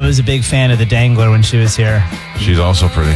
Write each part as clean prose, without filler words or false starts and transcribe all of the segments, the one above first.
was a big fan of the Dangler when she was here. She's also pretty.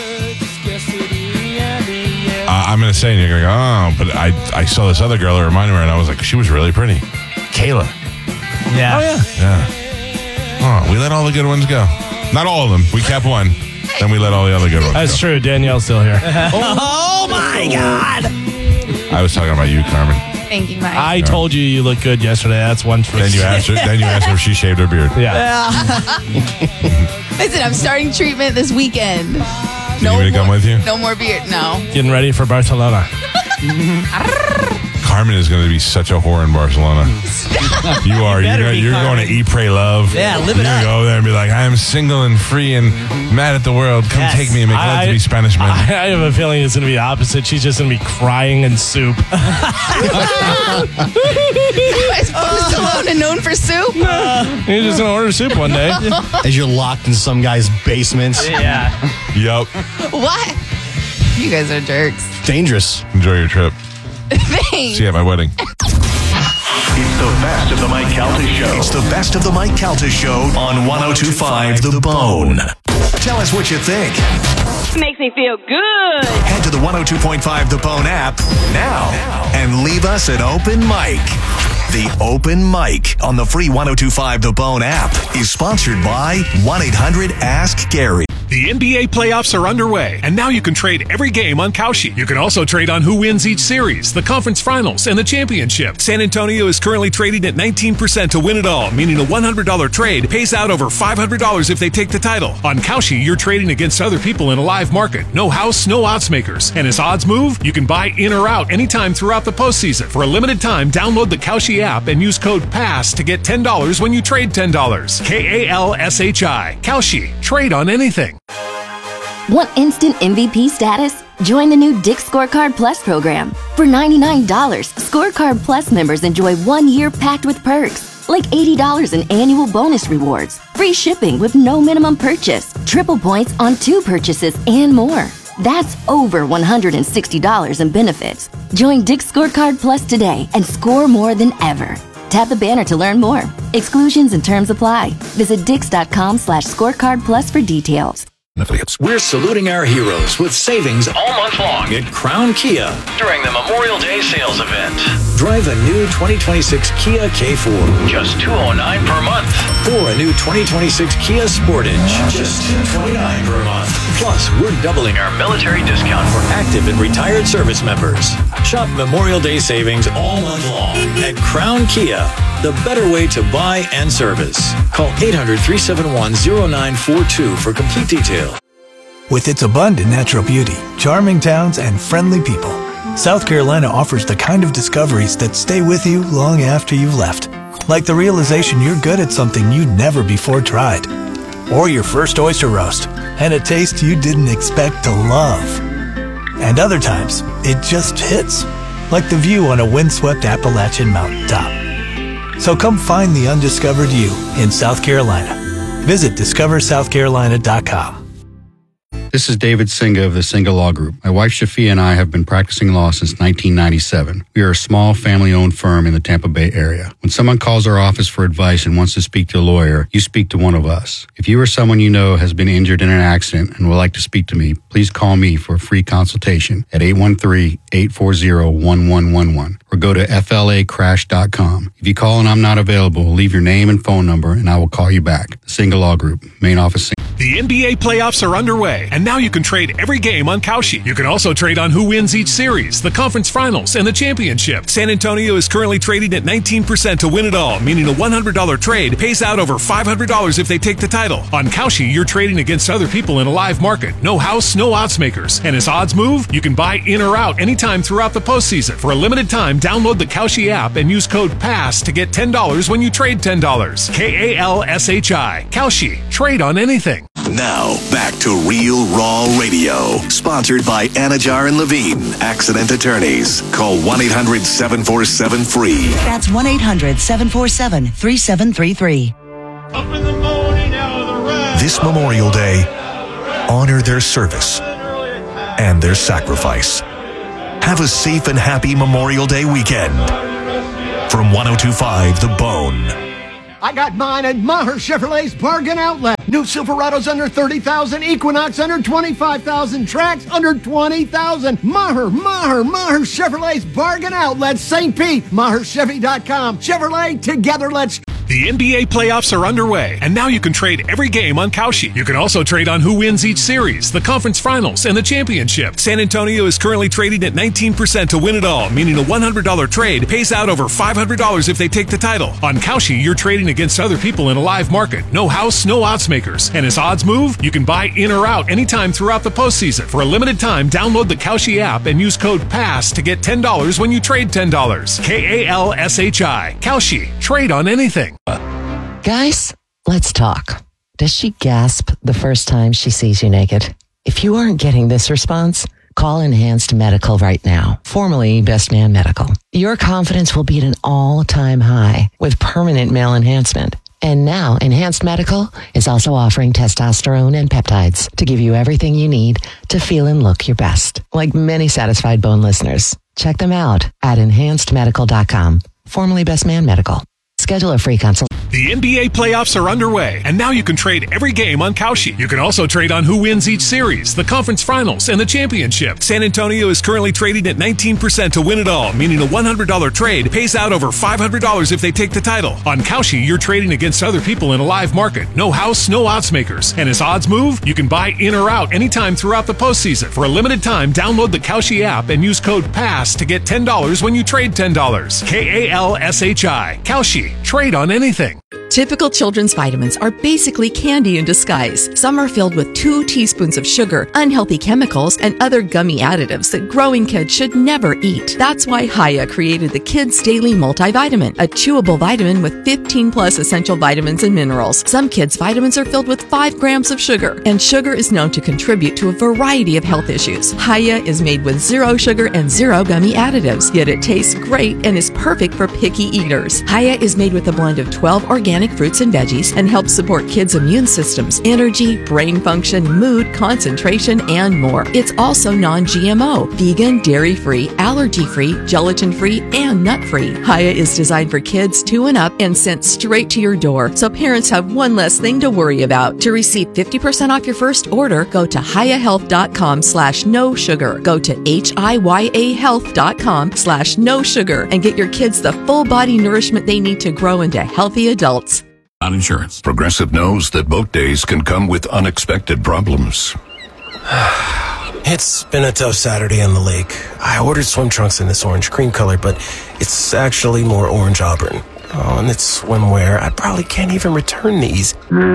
I'm going to say, and you're going to go, oh, but I saw this other girl that reminded me, and I was like, she was really pretty. Kayla. Yeah. Oh, yeah. Yeah. Oh, we let all the good ones go. Not all of them. We kept one. Then we let all the other good ones go. That's true. Danielle's still here. Oh, my God. I was talking about you, Carmen. Thank you, Mike. I told you looked good yesterday. That's one for Then you asked her if she shaved her beard. Yeah. Listen, I'm starting treatment this weekend. Do you want me to come with you? No more beard. No. Getting ready for Barcelona. Carmen is going to be such a whore in Barcelona. You are. You're going to eat, pray, love. Yeah, live it You're going up. to go there and be like, I am single and free and mad at the world. Come Yes. take me and make love to me, Spanish man. I have a feeling it's going to be the opposite. She's just going to be crying in soup. Is Post Malone and known for soup? You're just going to order soup one day. As you're locked in some guy's basement. Yeah. Yup. What? You guys are jerks. Dangerous. Enjoy your trip. Thanks. See you at my wedding. It's the best of the Mike Calta Show. It's the best of the Mike Calta Show on 102.5 The Bone. Tell us what you think. Makes me feel good. Head to the 102.5 The Bone app now and leave us an open mic. The Open Mic on the free 102.5 The Bone app is sponsored by 1-800-ASK-GARY. The NBA playoffs are underway, and now you can trade every game on Kalshi. You can also trade on who wins each series, the conference finals, and the championship. San Antonio is currently trading at 19% to win it all, meaning a $100 trade pays out over $500 if they take the title. On Kalshi, you're trading against other people in a live market. No house, no odds makers. And as odds move, you can buy in or out anytime throughout the postseason. For a limited time, download the Kalshi app and use code PASS to get $10 when you trade $10. Kalshi. Kalshi. Trade on anything. Want instant MVP status? Join the new Dick's Scorecard Plus program. For $99, Scorecard Plus members enjoy 1 year packed with perks, like $80 in annual bonus rewards, free shipping with no minimum purchase, triple points on 2 purchases, and more. That's over $160 in benefits. Join Dick's Scorecard Plus today and score more than ever. Tap the banner to learn more. Exclusions and terms apply. Visit dix.com/scorecard plus for details. We're saluting our heroes with savings all month long at Crown Kia during the Memorial Day sales event. Drive a new 2026 Kia K4, just $209 per month. Or a new 2026 Kia Sportage, just $229 per month. Plus, we're doubling our military discount for active and retired service members. Shop Memorial Day savings all month long at Crown Kia, the better way to buy and service. Call 800-371-0942 for complete details. With its abundant natural beauty, charming towns, and friendly people, South Carolina offers the kind of discoveries that stay with you long after you've left. Like the realization you're good at something you'd never before tried. Or your first oyster roast, and a taste you didn't expect to love. And other times, it just hits. Like the view on a windswept Appalachian mountaintop. So come find the undiscovered you in South Carolina. Visit discoversouthcarolina.com. This is David Singa of the Singa Law Group. My wife Shafia and I have been practicing law since 1997. We are a small family-owned firm in the Tampa Bay area. When someone calls our office for advice and wants to speak to a lawyer, you speak to one of us. If you or someone you know has been injured in an accident and would like to speak to me, please call me for a free consultation at 813-840-1111 or go to flacrash.com. If you call and I'm not available, leave your name and phone number and I will call you back. The Singa Law Group, main office. The NBA playoffs are underway, and now you can trade every game on Kalshi. You can also trade on who wins each series, the conference finals, and the championship. San Antonio is currently trading at 19% to win it all, meaning a $100 trade pays out over $500 if they take the title. On Kalshi, you're trading against other people in a live market. No house, no odds makers. And as odds move, you can buy in or out anytime throughout the postseason. For a limited time, download the Kalshi app and use code PASS to get $10 when you trade $10. Kalshi. Kalshi. Trade on anything. Now, back to Real Raw Radio. Sponsored by Anajar and Levine, Accident Attorneys. Call 1-800-747-FREE. That's 1-800-747-3733. This Memorial Day, honor their service and their sacrifice. Have a safe and happy Memorial Day weekend. From 102.5 The Bone. I got mine at Maher Chevrolet's Bargain Outlet. New Silverados under 30,000, Equinox under 25,000, Trax under 20,000. Maher Chevrolet's bargain outlet, St. Pete, MaherChevy.com. Chevrolet, together let's... The NBA playoffs are underway, and now you can trade every game on Kalshi. You can also trade on who wins each series, the conference finals, and the championship. San Antonio is currently trading at 19% to win it all, meaning a $100 trade pays out over $500 if they take the title. On Kalshi, you're trading against other people in a live market. No house, no odds makers. And as odds move, you can buy in or out anytime throughout the postseason. For a limited time, download the Kalshi app and use code PASS to get $10 when you trade $10. KALSHI. Kalshi. Trade on anything. Guys, let's talk. Does she gasp the first time she sees you naked? If you aren't getting this response, call Enhanced Medical right now, formerly Best Man Medical. Your confidence will be at an all-time high with permanent male enhancement. And now, Enhanced Medical is also offering testosterone and peptides to give you everything you need to feel and look your best. Like many satisfied bone listeners, check them out at enhancedmedical.com, formerly Best Man Medical. Schedule a free consult. The NBA playoffs are underway, and now you can trade every game on Kalshi. You can also trade on who wins each series, the conference finals, and the championship. San Antonio is currently trading at 19% to win it all, meaning a $100 trade pays out over $500 if they take the title. On Kalshi, you're trading against other people in a live market. No house, no odds makers. And as odds move, you can buy in or out anytime throughout the postseason. For a limited time, download the Kalshi app and use code PASS to get $10 when you trade $10. KALSHI. Kalshi. Trade on anything. Typical children's vitamins are basically candy in disguise. Some are filled with 2 teaspoons of sugar, unhealthy chemicals, and other gummy additives that growing kids should never eat. That's why Hiya created the Kids Daily Multivitamin, a chewable vitamin with 15 plus essential vitamins and minerals. Some kids' vitamins are filled with 5 grams of sugar, and sugar is known to contribute to a variety of health issues. Hiya is made with 0 sugar and 0 gummy additives, yet it tastes great and is perfect for picky eaters. Hiya is made with a blend of 12 organic fruits and veggies and helps support kids' immune systems, energy, brain function, mood, concentration, and more. It's also non-GMO, vegan, dairy-free, allergy-free, gelatin-free, and nut-free. Hiya is designed for kids 2 and up and sent straight to your door, so parents have one less thing to worry about. To receive 50% off your first order, go to hiyahealth.com/no sugar. Go to hiyahealth.com/no sugar and get your kids the full body nourishment they need to grow into healthy adults. On insurance, Progressive knows that boat days can come with unexpected problems. It's been a tough Saturday on the lake. I ordered swim trunks in this orange cream color, but it's actually more orange auburn. Oh, and it's swimwear. I probably can't even return these.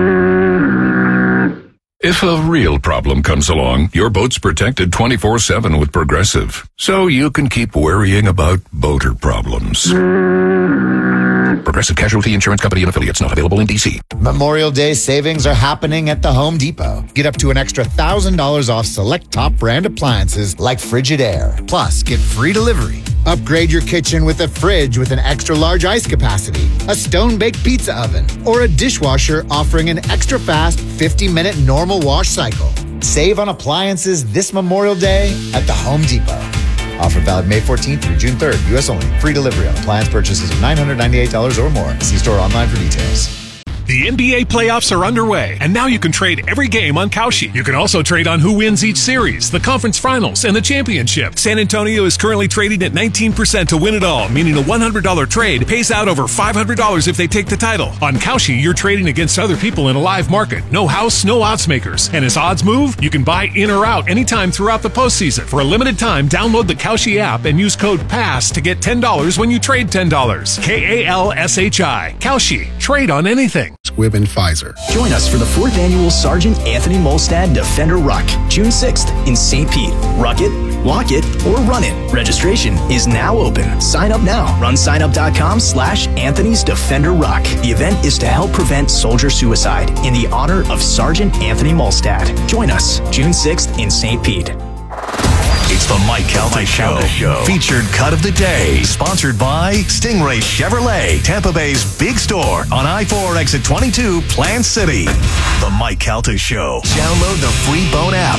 If a real problem comes along, your boat's protected 24/7 with Progressive, so you can keep worrying about boater problems. Progressive Casualty Insurance Company and Affiliates, not available in D.C. Memorial Day savings are happening at the Home Depot. Get up to an extra $1,000 off select top brand appliances like Frigidaire. Plus, get free delivery. Upgrade your kitchen with a fridge with an extra large ice capacity, a stone-baked pizza oven, or a dishwasher offering an extra fast 50-minute normal wash cycle. Save on appliances this Memorial Day at the Home Depot. Offer valid May 14th through June 3rd. U.S. only. Free delivery on appliance purchases of $998 or more. See store online for details. The NBA playoffs are underway, and now you can trade every game on Kalshi. You can also trade on who wins each series, the conference finals, and the championship. San Antonio is currently trading at 19% to win it all, meaning a $100 trade pays out over $500 if they take the title. On Kalshi, you're trading against other people in a live market. No house, no odds makers. And as odds move, you can buy in or out anytime throughout the postseason. For a limited time, download the Kalshi app and use code PASS to get $10 when you trade $10. KALSHI. Kalshi. Trade on anything. Squibb and Pfizer. Join us for the 4th annual Sergeant Anthony Molstad Defender Ruck, June 6th in St. Pete. Ruck it, walk it, or run it. Registration is now open. Sign up now. RunSignup.com/Anthony's Defender Ruck. The event is to help prevent soldier suicide in the honor of Sergeant Anthony Molstad. Join us June 6th in St. Pete. It's the Mike Calta Show. Featured Cut of the Day. Sponsored by Stingray Chevrolet, Tampa Bay's big store on I-4 exit 22, Plant City. The Mike Calta Show. Download the free Bone app.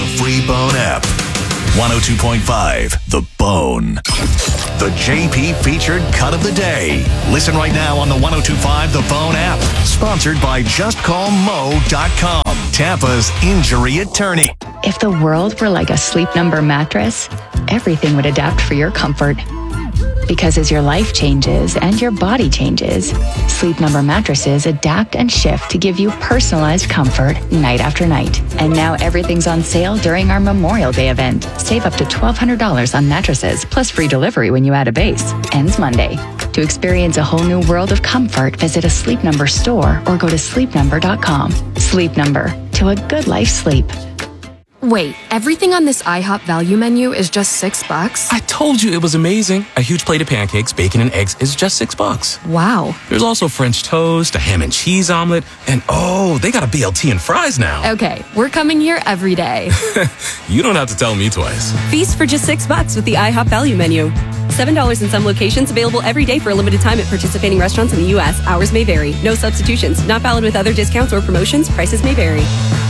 102.5 The Bone. The JP featured Cut of the Day. Listen right now on the 102.5 The Bone app. Sponsored by JustCallMo.com. Tampa's injury attorney. If the world were like a Sleep Number mattress, everything would adapt for your comfort. Because as your life changes and your body changes, Sleep Number mattresses adapt and shift to give you personalized comfort night after night. And now everything's on sale during our Memorial Day event. Save up to $1,200 on mattresses, plus free delivery when you add a base. Ends Monday. To experience a whole new world of comfort, visit a Sleep Number store or go to sleepnumber.com. Sleep Number. To a good life sleep. Wait, everything on this IHOP value menu is just $6? I told you it was amazing. A huge plate of pancakes, bacon, and eggs is just $6. Wow. There's also French toast, a ham and cheese omelet, and oh, they got a BLT and fries now. Okay, we're coming here every day. You don't have to tell me twice. Feast for just $6 with the IHOP value menu. $7 in some locations, available every day for a limited time at participating restaurants in the U.S. Hours may vary. No substitutions. Not valid with other discounts or promotions. Prices may vary.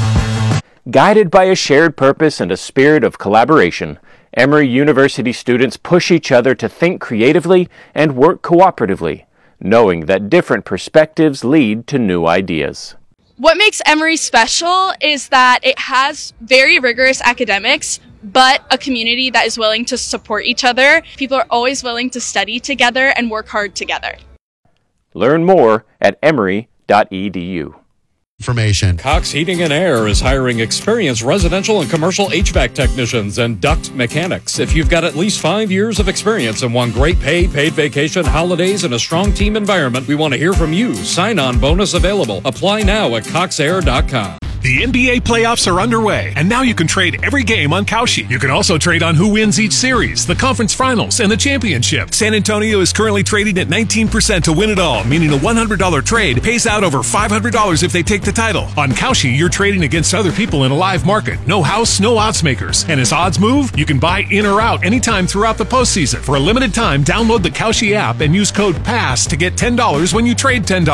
Guided by a shared purpose and a spirit of collaboration, Emory University students push each other to think creatively and work cooperatively, knowing that different perspectives lead to new ideas. What makes Emory special is that it has very rigorous academics, but a community that is willing to support each other. People are always willing to study together and work hard together. Learn more at emory.edu. Information. Cox Heating and Air is hiring experienced residential and commercial HVAC technicians and duct mechanics. If you've got at least 5 years of experience and want great pay, paid vacation, holidays, and a strong team environment, we want to hear from you. Sign-on bonus available. Apply now at coxair.com. The NBA playoffs are underway, and now you can trade every game on Kalshi. You can also trade on who wins each series, the conference finals, and the championship. San Antonio is currently trading at 19% to win it all, meaning a $100 trade pays out over $500 if they take the title. On Kalshi, you're trading against other people in a live market. No house, no odds makers. And as odds move, you can buy in or out anytime throughout the postseason. For a limited time, download the Kalshi app and use code PASS to get $10 when you trade $10.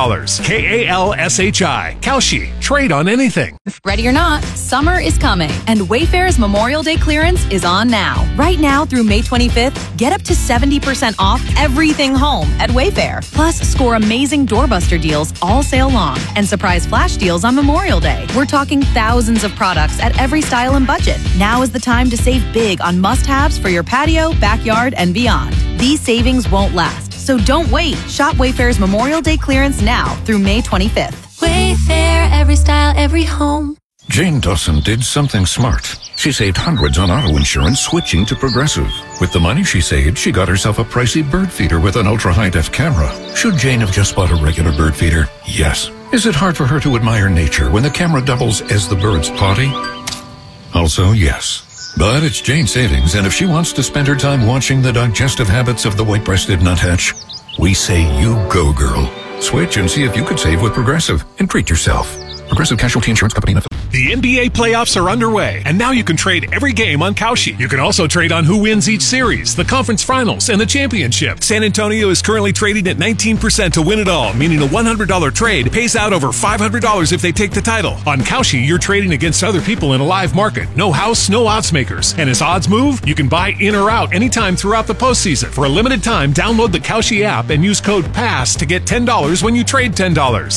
KALSHI. Kalshi. Trade on anything. Ready or not, summer is coming, and Wayfair's Memorial Day clearance is on now. Right now through May 25th, get up to 70% off everything home at Wayfair. Plus, score amazing doorbuster deals all sale long and surprise flash deals on Memorial Day. We're talking thousands of products at every style and budget. Now is the time to save big on must-haves for your patio, backyard, and beyond. These savings won't last, so don't wait. Shop Wayfair's Memorial Day clearance now through May 25th. Wayfair, every style, every home. Jane Dawson did something smart. She saved hundreds on auto insurance switching to Progressive. With the money she saved, she got herself a pricey bird feeder with an ultra-high-def camera. Should Jane have just bought a regular bird feeder? Yes. Is it hard for her to admire nature when the camera doubles as the bird's potty? Also, yes. But it's Jane's savings, and if she wants to spend her time watching the digestive habits of the white-breasted nuthatch, we say you go, girl. Switch and see if you could save with Progressive and treat yourself. Progressive Casualty Insurance Company. The NBA playoffs are underway, and now you can trade every game on Kalshi. You can also trade on who wins each series, the conference finals, and the championship. San Antonio is currently trading at 19% to win it all, meaning a $100 trade pays out over $500 if they take the title. On Kalshi, you're trading against other people in a live market. No house, no odds makers. And as odds move, you can buy in or out anytime throughout the postseason. For a limited time, download the Kalshi app and use code PASS to get $10 when you trade $10.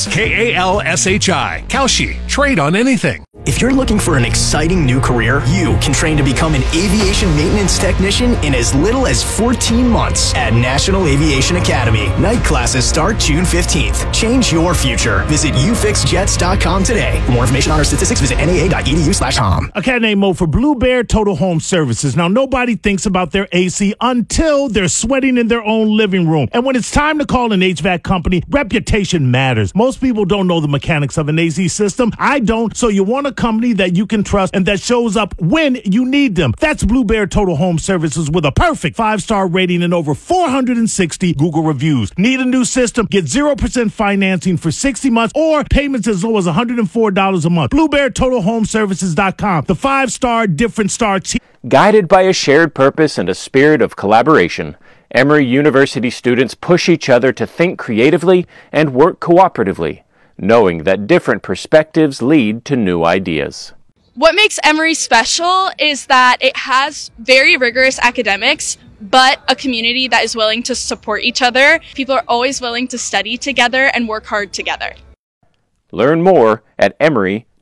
KALSHI. Kalshi. Trade on anything. If you're looking for an exciting new career, you can train to become an aviation maintenance technician in as little as 14 months at National Aviation Academy. Night classes start June 15th. Change your future. Visit ufixjets.com today. For more information on our statistics, visit naa.edu/com. A cat named Mo for Blue Bear Total Home Services. Now, nobody thinks about their AC until they're sweating in their own living room. And when it's time to call an HVAC company, reputation matters. Most people don't know the mechanics of an AC system. I don't, so you want to company that you can trust and that shows up when you need them. That's Blue Bear Total Home Services with a perfect 5-star rating and over 460 Google reviews. Need a new system? Get 0% financing for 60 months or payments as low as $104 a month. BlueBearTotalHomeServices.com. The 5-star different star. Guided by a shared purpose and a spirit of collaboration, Emory University students push each other to think creatively and work cooperatively, knowing that different perspectives lead to new ideas. What makes Emory special is that it has very rigorous academics, but a community that is willing to support each other. People are always willing to study together and work hard together. Learn more at emory.edu.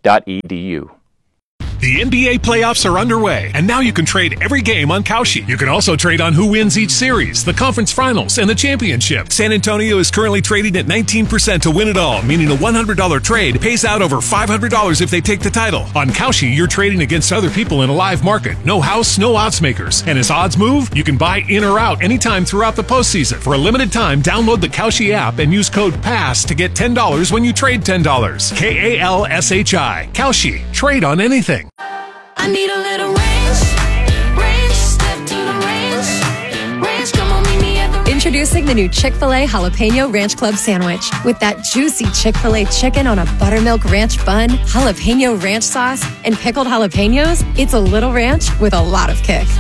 Emory.edu. The NBA playoffs are underway, and now you can trade every game on Kalshi. You can also trade on who wins each series, the conference finals, and the championship. San Antonio is currently trading at 19% to win it all, meaning a $100 trade pays out over $500 if they take the title. On Kalshi, you're trading against other people in a live market. No house, no odds makers. And as odds move, you can buy in or out anytime throughout the postseason. For a limited time, download the Kalshi app and use code PASS to get $10 when you trade $10. KALSHI. Kalshi. Trade on anything. I need a little range, step to the range, come on, meet me at the Introducing the new Chick-fil-A Jalapeno Ranch Club Sandwich. With that juicy Chick-fil-A chicken on a buttermilk ranch bun, jalapeno ranch sauce, and pickled jalapenos, it's a little ranch with a lot of kick.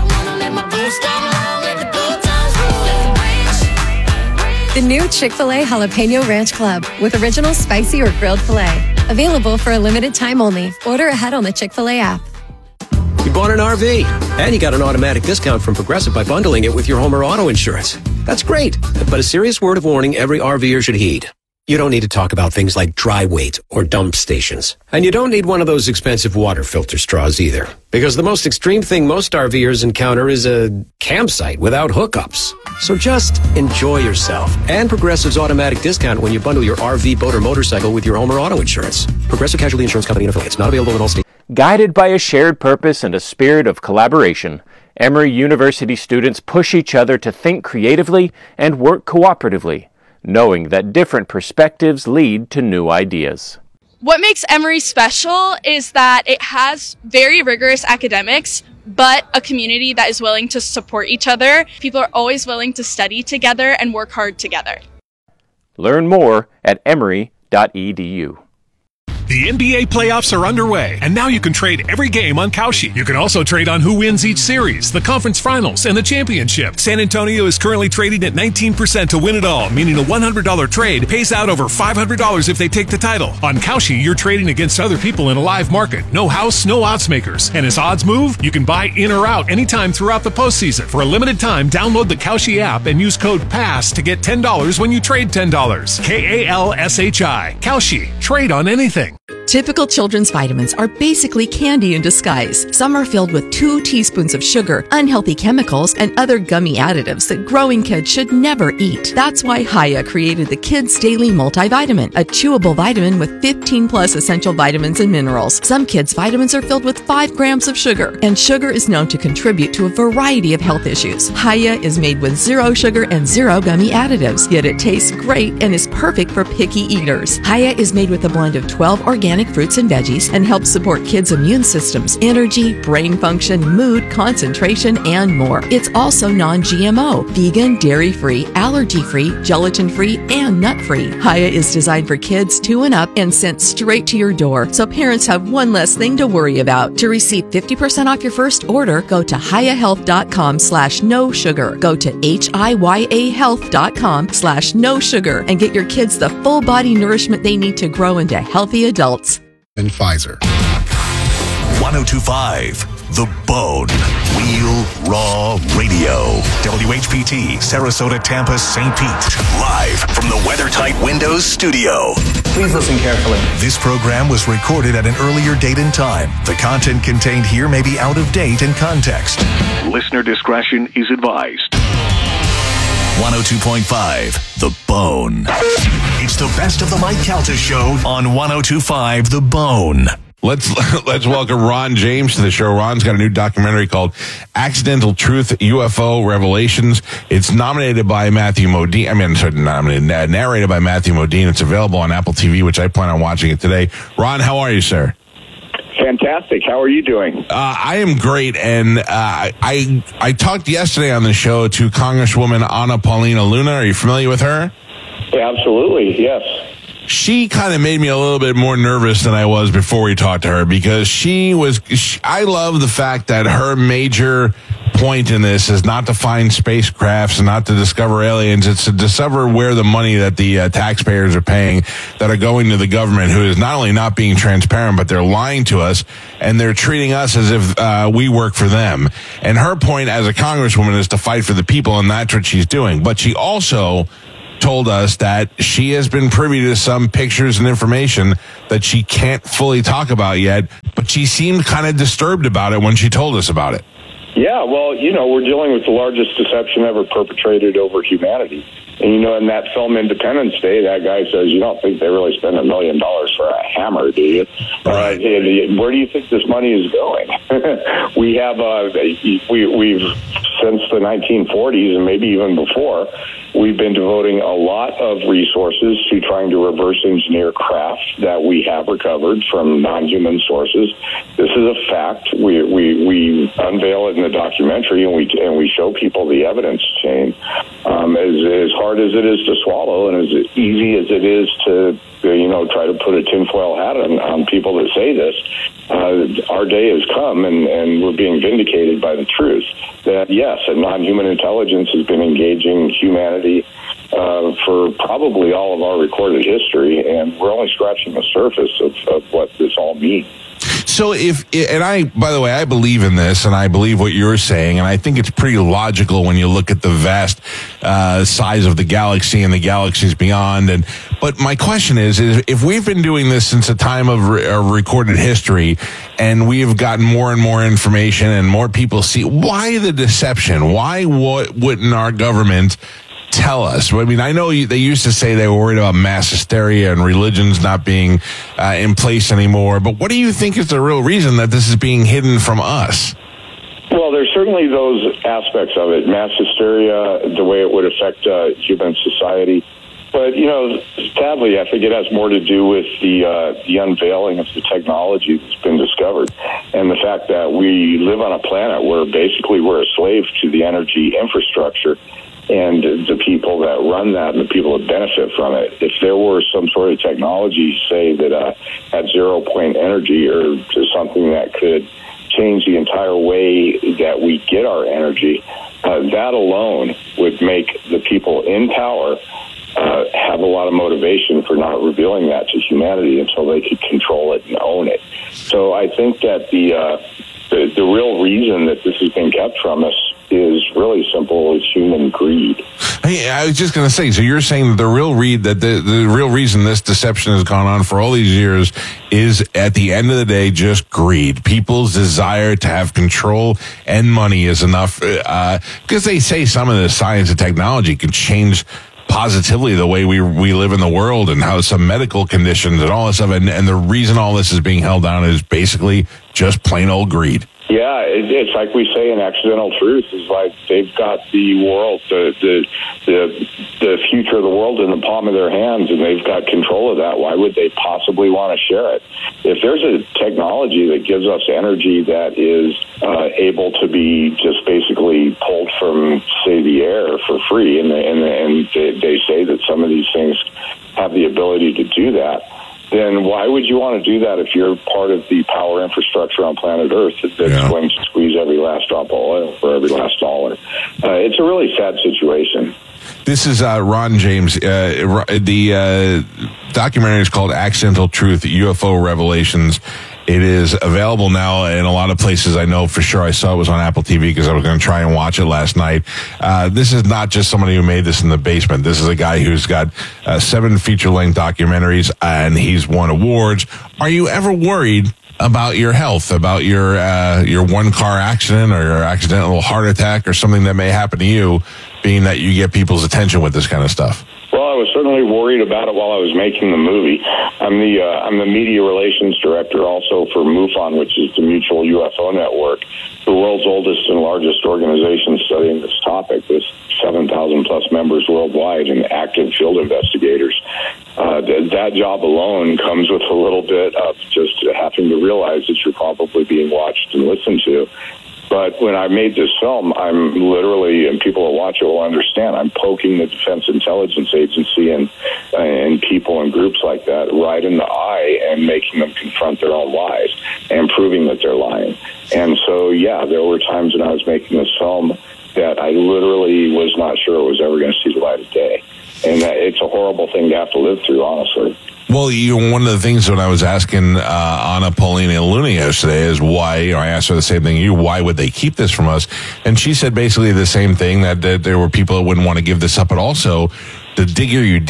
The new Chick-fil-A Jalapeno Ranch Club with original spicy or grilled filet. Available for a limited time only. Order ahead on the Chick-fil-A app. You bought an RV, and you got an automatic discount from Progressive by bundling it with your home or auto insurance. That's great, but a serious word of warning every RVer should heed. You don't need to talk about things like dry weight or dump stations. And you don't need one of those expensive water filter straws either. Because the most extreme thing most RVers encounter is a campsite without hookups. So just enjoy yourself. And Progressive's automatic discount when you bundle your RV, boat, or motorcycle with your home or auto insurance. Progressive Casualty Insurance Company and affiliates. Not available in all states. Guided by a shared purpose and a spirit of collaboration, Emory University students push each other to think creatively and work cooperatively, knowing that different perspectives lead to new ideas. What makes Emory special is that it has very rigorous academics, but a community that is willing to support each other. People are always willing to study together and work hard together. Learn more at emory.edu. The NBA playoffs are underway, and now you can trade every game on Kalshi. You can also trade on who wins each series, the conference finals, and the championship. San Antonio is currently trading at 19% to win it all, meaning a $100 trade pays out over $500 if they take the title. On Kalshi, you're trading against other people in a live market. No house, no odds makers. And as odds move, you can buy in or out anytime throughout the postseason. For a limited time, download the Kalshi app and use code PASS to get $10 when you trade $10. KALSHI. Kalshi. Trade on anything. Typical children's vitamins are basically candy in disguise. Some are filled with 2 teaspoons of sugar, unhealthy chemicals, and other gummy additives that growing kids should never eat. That's why Hiya created the Kids Daily Multivitamin, a chewable vitamin with 15 plus essential vitamins and minerals. Some kids' vitamins are filled with 5 grams of sugar, and sugar is known to contribute to a variety of health issues. Hiya is made with 0 sugar and 0 gummy additives, yet it tastes great and is perfect for picky eaters. Hiya is made with a blend of 12 organic fruits and veggies and helps support kids' immune systems, energy, brain function, mood, concentration, and more. It's also non-GMO, vegan, dairy-free, allergy-free, gelatin-free, and nut-free. Hiya is designed for kids 2 and up and sent straight to your door, so parents have one less thing to worry about. To receive 50% off your first order, go to hiyahealth.com/no sugar. Go to hiyahealth.com/no sugar and get your kids the full body nourishment they need to grow into healthy adults. And Pfizer. 1025 The Bone. Real Raw Radio. WHPT, Sarasota, Tampa, St. Pete. Live from the WeatherTight Windows studio. Please listen carefully. This program was recorded at an earlier date and time. The content contained here may be out of date in context. Listener discretion is advised. 102.5 The Bone. It's the best of the Mike Calta Show on 102.5 The Bone. Let's welcome Ron James to the show. Ron's got a new documentary called Accidental Truth, UFO Revelations. It's nominated by Matthew Modine. Narrated by Matthew Modine. It's available on Apple TV, which I plan on watching it today. Ron, how are you, sir? Fantastic. How are you doing? I am great, and I talked yesterday on the show to Congresswoman Ana Paulina Luna. Are you familiar with her? Yeah, absolutely, yes. She kind of made me a little bit more nervous than I was before we talked to her, because I love the fact that her major point in this is not to find spacecrafts and not to discover aliens. It's to discover where the money that the taxpayers are paying that are going to the government, who is not only not being transparent, but they're lying to us and they're treating us as if we work for them. And her point as a congresswoman is to fight for the people, and that's what she's doing. But she also told us that she has been privy to some pictures and information that she can't fully talk about yet, but she seemed kind of disturbed about it when she told us about it. Yeah, well, we're dealing with the largest deception ever perpetrated over humanity. And, in that film Independence Day, that guy says, you don't think they really spend $1 million for a hammer, do you? Right. Where do you think this money is going? We have, we've since the 1940s and maybe even before, we've been devoting a lot of resources to trying to reverse engineer craft that we have recovered from non-human sources. This is a fact. We unveil it in the documentary, and we show people the evidence chain. As hard as it is to swallow, and as easy as it is to try to put a tinfoil hat on people that say this, our day has come, and we're being vindicated by the truth that, yes, a non-human intelligence has been engaging humanity for probably all of our recorded history, and we're only scratching the surface of what this all means. So by the way, I believe in this, and I believe what you're saying, and I think it's pretty logical when you look at the vast size of the galaxy and the galaxies beyond. But my question is if we've been doing this since the time of recorded history, and we've gotten more and more information, and more people see, why the deception? Why wouldn't our government tell us? I mean, I know they used to say they were worried about mass hysteria and religions not being in place anymore, but what do you think is the real reason that this is being hidden from us? Well, there's certainly those aspects of it, mass hysteria, the way it would affect human society. But, sadly, I think it has more to do with the unveiling of the technology that's been discovered, and the fact that we live on a planet where basically we're a slave to the energy infrastructure and the people that run that and the people that benefit from it. If there were some sort of technology, say, that had 0-point energy or something that could change the entire way that we get our energy, that alone would make the people in power have a lot of motivation for not revealing that to humanity until they could control it and own it. So I think that the real reason that this has been kept from us is really simple. It's human greed. Hey, I was just going to say, so you're saying that the real reason this deception has gone on for all these years is, at the end of the day, just greed. People's desire to have control and money is enough, because they say some of the science and technology can change positively the way we live in the world and how some medical conditions and all this stuff. And the reason all this is being held down is basically just plain old greed. Yeah, it's like we say in Accidental Truth, is like they've got the world, the future of the world in the palm of their hands, and they've got control of that. Why would they possibly want to share it? If there's a technology that gives us energy that is able to be just basically pulled from, say, the air for free, and they say that some of these things have the ability to do that, then why would you want to do that if you're part of the power infrastructure on planet Earth that's going to squeeze every last drop of oil for every last dollar? It's a really sad situation. This is Ron James. The documentary is called Accidental Truth, UFO Revelations. It is available now in a lot of places. I know for sure. I saw it was on Apple TV because I was going to try and watch it last night. This is not just somebody who made this in the basement. This is a guy who's got 7 feature-length documentaries, and he's won awards. Are you ever worried about your health, about your one-car accident or your accidental heart attack or something that may happen to you, being that you get people's attention with this kind of stuff? Well, I was certainly worried about it while I was making the movie. I'm the media relations director also for MUFON, which is the Mutual UFO Network, the world's oldest and largest organization studying this topic, with 7,000 plus members worldwide and active field investigators. That job alone comes with a little bit of just having to realize that you're probably being watched and listened to. But when I made this film, I'm literally, and people that watch it will understand, I'm poking the Defense Intelligence Agency and people and groups like that right in the eye and making them confront their own lies and proving that they're lying. And so, yeah, there were times when I was making this film that I literally was not sure it was ever going to see the light of day. And it's a horrible thing to have to live through, honestly. Well, one of the things when I was asking Anna Paulina Luna yesterday is why, I asked her the same thing, why would they keep this from us? And she said basically the same thing, that there were people that wouldn't want to give this up, but also the deeper you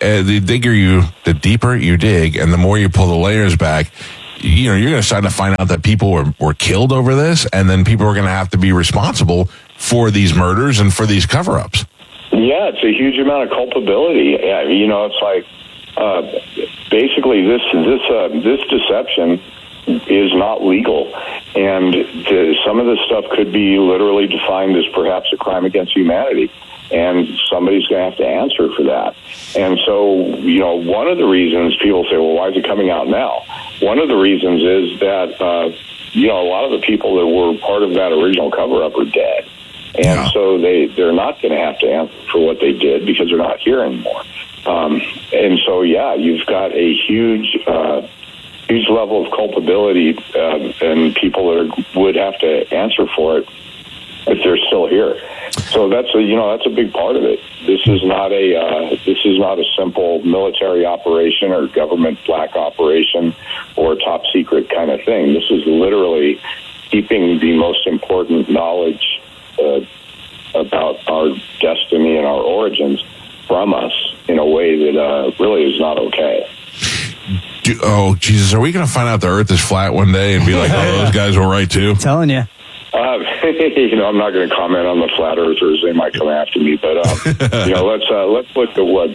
dig, and the more you pull the layers back, you're going to start to find out that people were killed over this, and then people are going to have to be responsible for these murders and for these cover-ups. Yeah, it's a huge amount of culpability. It's like basically this deception is not legal, and some of this stuff could be literally defined as perhaps a crime against humanity, and somebody's going to have to answer for that. And so, one of the reasons people say, well, why is it coming out now? One of the reasons is that, a lot of the people that were part of that original cover-up are dead. And so they're not going to have to answer for what they did because they're not here anymore. And so, you've got a huge level of culpability, and people that would have to answer for it if they're still here. So that's a big part of it. This is not a simple military operation or government black operation or top secret kind of thing. This is literally keeping the most important knowledge about our destiny and our origins from us in a way that really is not okay. Oh, Jesus, are we going to find out the Earth is flat one day and be like, oh, those guys were right too? I'm telling you. I'm not going to comment on the flat earthers; they might come after me. But let's look at what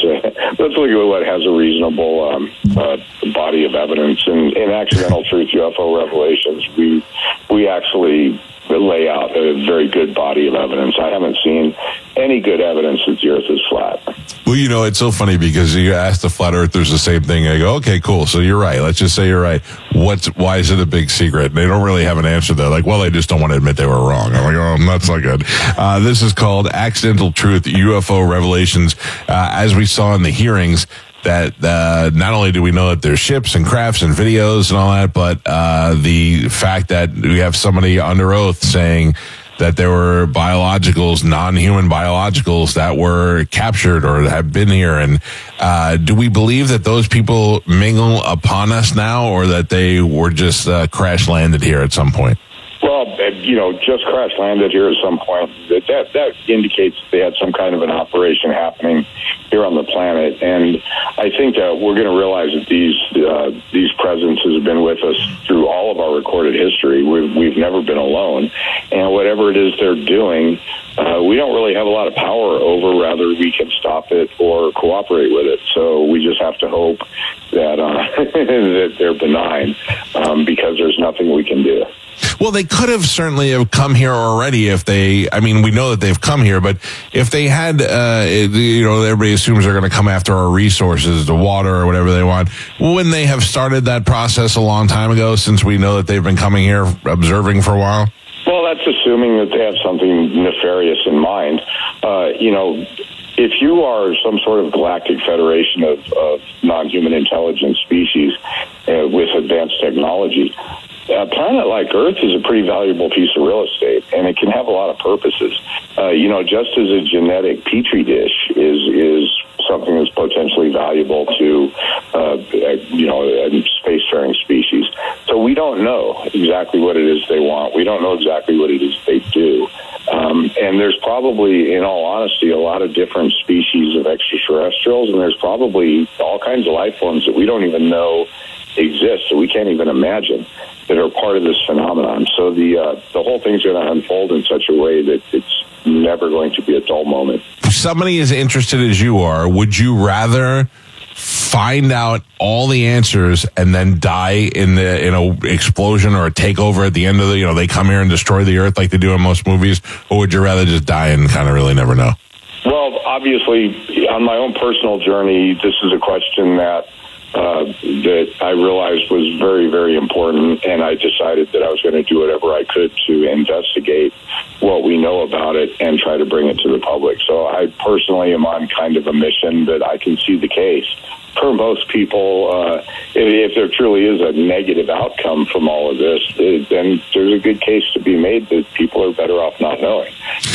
has a reasonable body of evidence. In Accidental Truth UFO Revelations, we actually lay out a very good body of evidence. I haven't seen any good evidence that the Earth is flat. Well, it's so funny because you ask the flat earthers the same thing. I go, okay, cool. So you're right. Let's just say you're right. Why is it a big secret? They don't really have an answer. They're like, well, they just don't want to admit they were wrong. I'm like, oh, that's not good. This is called Accidental Truth UFO Revelations. As we saw in the hearings, that not only do we know that there's ships and crafts and videos and all that, but the fact that we have somebody under oath saying that there were biologicals, non-human biologicals that were captured or have been here. And do we believe that those people mingle upon us now, or that they were just crash landed here at some point? Well, just crash landed here at some point. That indicates they had some kind of an operation happening here on the planet. And I think that we're going to realize that these presences have been with us through all of our recorded history. We've never been alone. And whatever it is they're doing, we don't really have a lot of power over whether we can stop it or cooperate with it. So we just have to hope that that they're benign, because there's nothing we can do. Well, they could have certainly have come here already we know that they've come here, but if they had, everybody assumes they're going to come after our resources, the water or whatever they want. Wouldn't they have started that process a long time ago, since we know that they've been coming here observing for a while? Well, that's assuming that they have something nefarious in mind. If you are some sort of galactic federation of non-human intelligent species with advanced technology, a planet like Earth is a pretty valuable piece of real estate, and it can have a lot of purposes. Just as a genetic petri dish is something that's potentially valuable to, a spacefaring species. So we don't know exactly what it is they want. We don't know exactly what it is they do. And there's probably, in all honesty, a lot of different species of extraterrestrials, and there's probably all kinds of life forms that we don't even know exist, that we can't even imagine, that are part of this phenomenon. So the whole thing's going to unfold in such a way that it's never going to be a dull moment. If somebody as interested as you are, would you rather find out all the answers and then die in a explosion or a takeover at the end of they come here and destroy the Earth like they do in most movies, or would you rather just die and kind of really never know? Well, obviously, on my own personal journey, this is a question that I realized was very, very important, and I decided that I was going to do whatever I could to investigate what we know about it and try to bring it to the public. So I personally am on kind of a mission that I can see the case. For most people, if there truly is a negative outcome from all of this, then there's a good case to be made that people are better off not knowing.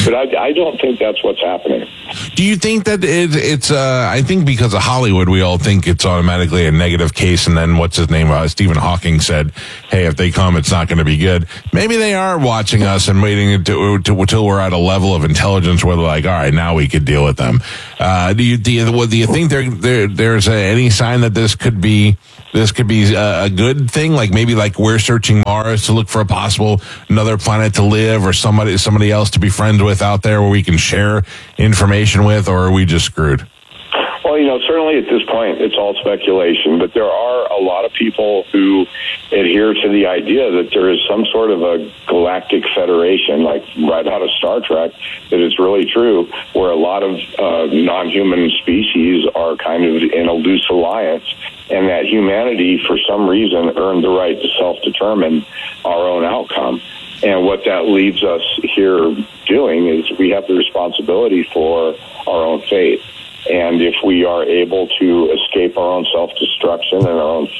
But I don't think that's what's happening. Do you think that it's I think because of Hollywood, we all think it's automatically a negative case, and then what's his name? Stephen Hawking said, hey, if they come, it's not going to be good. Maybe they are watching us and waiting until we're at a level of intelligence where they're like, all right, now we could deal with them. Do you think there's any sign that this could be a good thing? Like maybe like we're searching Mars to look for a possible another planet to live, or somebody else to be friends with out there where we can share information with, or are we just screwed? Well, certainly at this point, it's all speculation, but there are a lot of people who adhere to the idea that there is some sort of a galactic federation, like right out of Star Trek, that is really true, where a lot of non-human species are kind of in a loose alliance, and that humanity, for some reason, earned the right to self-determine our own outcome. And what that leaves us here doing is we have the responsibility for our own fate. And if we are able to escape our own self-destruction and our own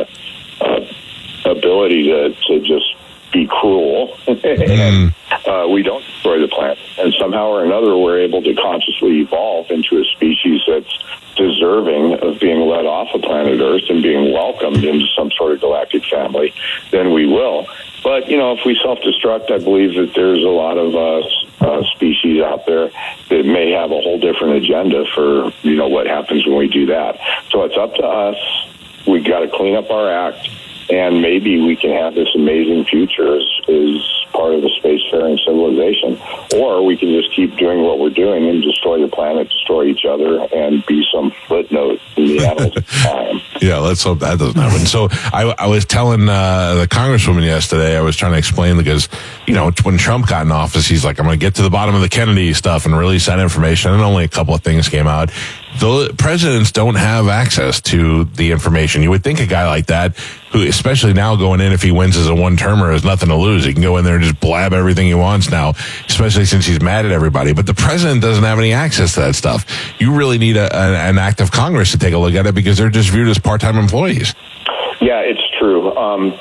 ability to just be cruel, and we don't destroy the planet, and somehow or another we're able to consciously evolve into a species that's deserving of being let off of planet Earth and being welcomed into some sort of galactic family, then we will. But, if we self-destruct, I believe that there's a lot of species out there that may have a whole different agenda for, what happens when we do that. So it's up to us. We've got to clean up our act, and maybe we can have this amazing future as part of the spacefaring civilization. Or we can just keep doing what we're doing and destroy the planet, destroy each other, and be some footnote in the annals of time. Yeah, let's hope that doesn't happen. So I was telling the Congresswoman yesterday, I was trying to explain, because, when Trump got in office, he's like, I'm going to get to the bottom of the Kennedy stuff and release that information. And only a couple of things came out. The presidents don't have access to the information. You would think a guy like that, who, especially now going in, if he wins as a one-termer, has nothing to lose. He can go in there and just blab everything he wants now, especially since he's mad at everybody. But the president doesn't have any access to that stuff. You really need an act of Congress to take a look at it, because they're just viewed as part-time employees. Yeah, it's true.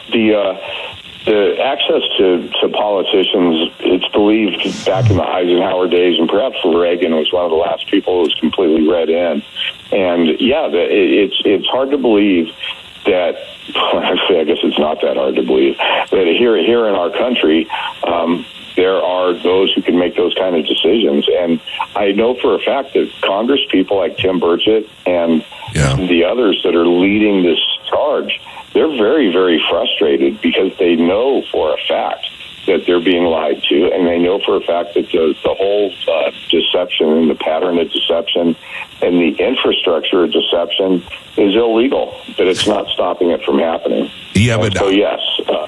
The access to politicians, it's believed back in the Eisenhower days, and perhaps Reagan was one of the last people who was completely read in. And yeah, it's hard to believe that, actually I guess it's not that hard to believe, that here in our country, there are those who can make those kind of decisions. And I know for a fact that Congress people like Tim Burchett and the others that are leading this charge, they're very, very frustrated, because they know for a fact that they're being lied to, and they know for a fact that the whole deception and the pattern of deception and the infrastructure of deception is illegal, but it's not stopping it from happening. Yeah, but so yes,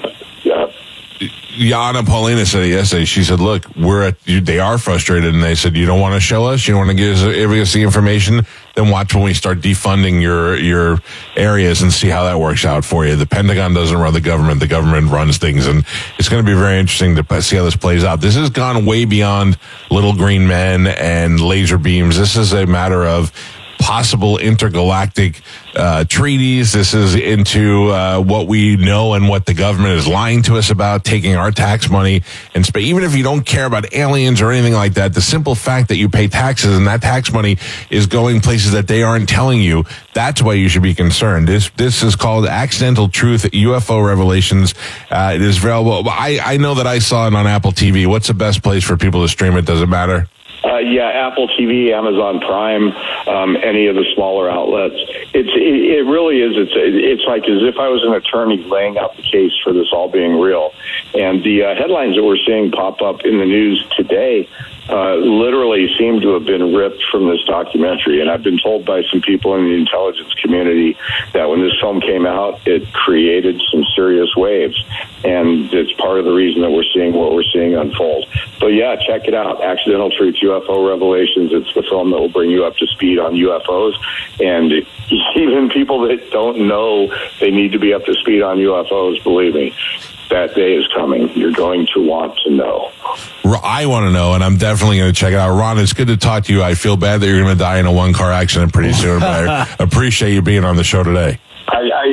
Yana Paulina said it yesterday. She said, look, they are frustrated, and they said, you don't want to show us? You don't want to give us the information? Then watch when we start defunding your areas and see how that works out for you. The Pentagon doesn't run the government. The government runs things, and it's going to be very interesting to see how this plays out. This has gone way beyond little green men and laser beams. This is a matter of possible intergalactic treaties. This is into what we know and what the government is lying to us about, taking our tax money and even if you don't care about aliens or anything like that, the simple fact that you pay taxes and that tax money is going places that they aren't telling you, that's why you should be concerned. This is called Accidental Truth UFO Revelations. It is available. I know that I saw it on Apple TV. What's the best place for people to stream it? Does it matter? Apple TV, Amazon Prime, any of the smaller outlets. It really is. It's like as if I was an attorney laying out the case for this all being real. And the headlines that we're seeing pop up in the news today literally seem to have been ripped from this documentary. And I've been told by some people in the intelligence community that when this film came out, it created some serious waves. And it's part of the reason that we're seeing what we're seeing unfold. But yeah, check it out. Accidental Truth UFO Revelations. It's the film that will bring you up to speed on UFOs. And even people that don't know they need to be up to speed on UFOs, believe me, that day is coming. You're going to want to know. I want to know, and I'm definitely going to check it out. Ron, it's good to talk to you. I feel bad that you're going to die in a one-car accident pretty soon, but I appreciate you being on the show today.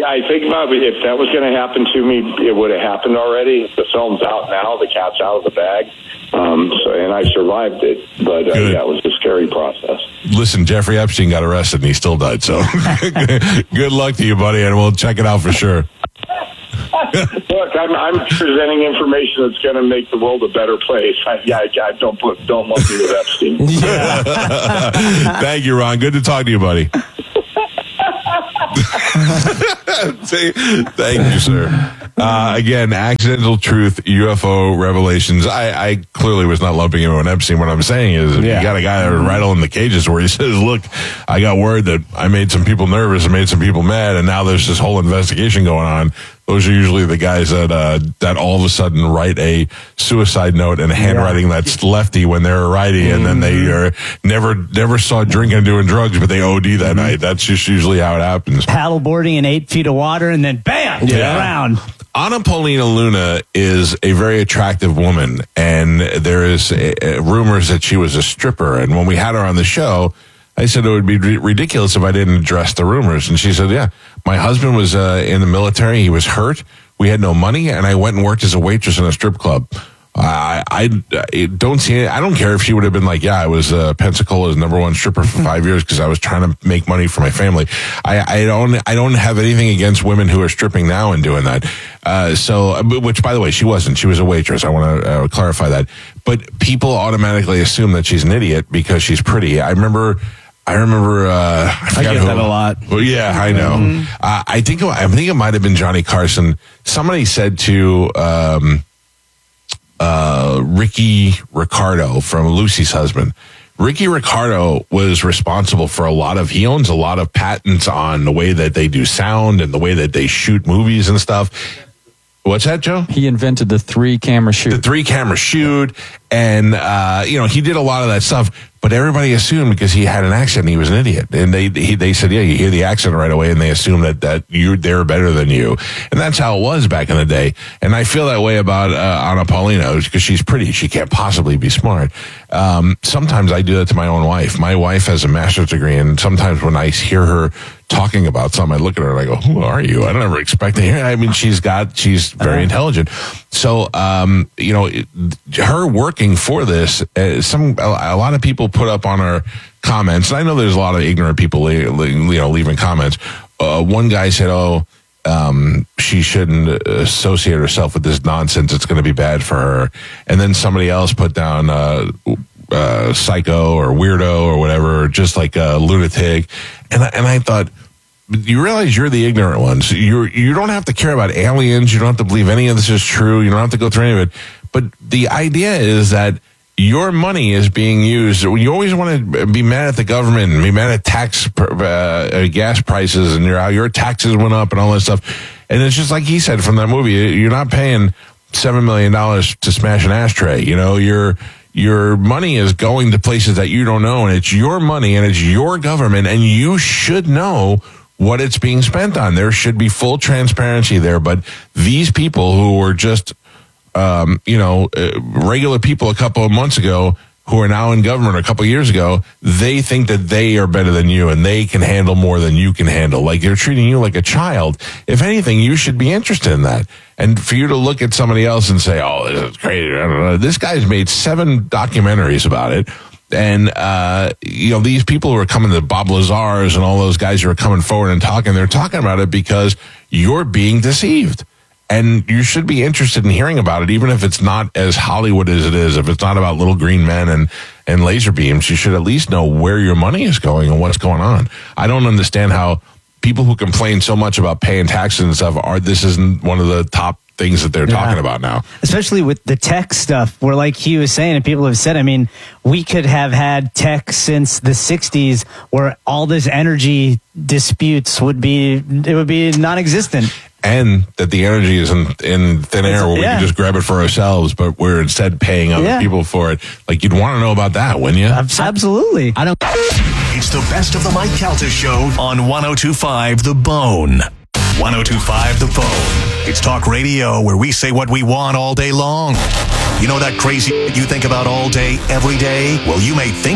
I think about it, if that was going to happen to me, it would have happened already. The film's out now. The cat's out of the bag. And I survived it. But yeah, it was a scary process. Listen, Jeffrey Epstein got arrested and he still died. So good luck to you, buddy, and we'll check it out for sure. Look, I'm presenting information that's going to make the world a better place. Don't lump me with Epstein. Thank you, Ron. Good to talk to you, buddy. Thank you, sir. Again, Accidental Truth, UFO Revelations. I clearly was not lumping him with Epstein. What I'm saying is, you got a guy that rattled in the cages where he says, look, I got word that I made some people nervous and made some people mad, and now there's this whole investigation going on. Those are usually the guys that all of a sudden write a suicide note in handwriting that's lefty when they're a righty, and then they never saw drinking and doing drugs, but they OD that night. That's just usually how it happens. Paddleboarding in 8 feet of water, and then bam, around. Anna Paulina Luna is a very attractive woman, and there is rumors that she was a stripper. And when we had her on the show, I said it would be ridiculous if I didn't address the rumors. And she said, yeah, my husband was in the military. He was hurt. We had no money, and I went and worked as a waitress in a strip club. I don't see it. I don't care if she would have been like, yeah, I was Pensacola's #1 stripper for 5 years because I was trying to make money for my family. I don't have anything against women who are stripping now and doing that. Which, by the way, she wasn't. She was a waitress. I want to clarify that. But people automatically assume that she's an idiot because she's pretty. I remember. I get that a lot. Well, yeah, I know. Mm-hmm. I think it might have been Johnny Carson. Somebody said to Ricky Ricardo from Lucy's husband. Ricky Ricardo was responsible for he owns a lot of patents on the way that they do sound and the way that they shoot movies and stuff. What's that, Joe? He invented the 3-camera shoot. The 3-camera shoot, and he did a lot of that stuff. But everybody assumed because he had an accent, he was an idiot. And they said, yeah, you hear the accent right away, and they assume that they're better than you. And that's how it was back in the day. And I feel that way about Anna Paulina because she's pretty. She can't possibly be smart. Sometimes I do that to my own wife. My wife has a master's degree, and sometimes when I hear her talking about something, I look at her and I go, who are you? I don't ever expect to hear. I mean, she's very intelligent. So, her working for this, a lot of people put up on her comments. And I know there's a lot of ignorant people, leaving comments. One guy said, she shouldn't associate herself with this nonsense. It's going to be bad for her. And then somebody else put down, psycho or weirdo or whatever, just like a lunatic. And I thought, you realize you're the ignorant ones. You don't have to care about aliens. You don't have to believe any of this is true. You don't have to go through any of it. But the idea is that your money is being used. You always want to be mad at the government and be mad at gas prices and your taxes went up and all that stuff. And it's just like he said from that movie, you're not paying $7 million to smash an ashtray. Your money is going to places that you don't know, and it's your money and it's your government, and you should know what it's being spent on. There should be full transparency there. But these people who were just, regular people a couple of months ago who are now in government a couple of years ago, they think that they are better than you and they can handle more than you can handle. Like they're treating you like a child. If anything, you should be interested in that. And for you to look at somebody else and say, oh, this is crazy. I don't know. This guy's made 7 documentaries about it. And, these people who are coming to Bob Lazar's and all those guys who are coming forward and talking, they're talking about it because you're being deceived. And you should be interested in hearing about it, even if it's not as Hollywood as it is. If it's not about little green men and laser beams, you should at least know where your money is going and what's going on. I don't understand how people who complain so much about paying taxes and stuff this isn't one of the top things that they're talking about now. Especially with the tech stuff, where like he was saying, and people have said, I mean, we could have had tech since the 60s where all this energy disputes would be non-existent. And that the energy is in thin air where we can just grab it for ourselves, but we're instead paying other people for it. Like, you'd want to know about that, wouldn't you? Absolutely. It's the best of the Mike Calta Show on 102.5 The Bone. 102.5 The Bone. It's talk radio where we say what we want all day long. You know that crazy you think about all day, every day? Well, you may think it,